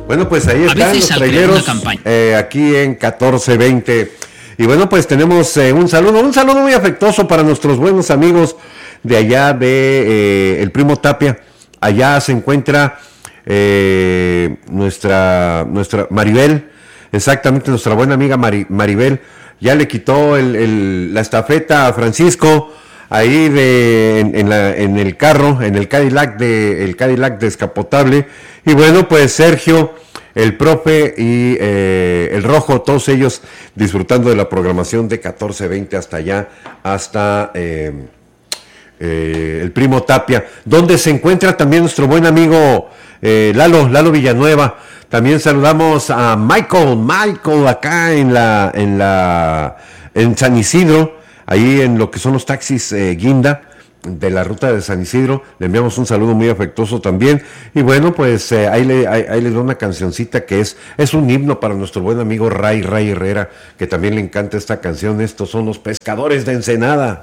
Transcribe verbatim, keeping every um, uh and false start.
Bueno, pues ahí están los traileros eh, aquí en catorce veinte. Y bueno, pues tenemos eh, un saludo, un saludo muy afectuoso para nuestros buenos amigos de allá de eh, el Primo Tapia. Allá se encuentra eh, nuestra, nuestra Maribel, exactamente nuestra buena amiga Mari, Maribel. Ya le quitó el, el, la estafeta a Francisco ahí de en, en, la, en el carro, en el Cadillac de el Cadillac descapotable. Y bueno, pues Sergio, el profe y eh, el Rojo, todos ellos disfrutando de la programación de catorce veinte hasta allá, hasta eh, eh, el Primo Tapia, donde se encuentra también nuestro buen amigo eh, Lalo, Lalo Villanueva. También saludamos a Michael, Michael acá en la, en la, en San Isidro, ahí en lo que son los taxis eh, Guinda, de la ruta de San Isidro. Le enviamos un saludo muy afectuoso también. Y bueno, pues eh, ahí, le, ahí, ahí les doy una cancioncita que es, es un himno para nuestro buen amigo Ray, Ray Herrera, que también le encanta esta canción. Estos son los Pescadores de Ensenada.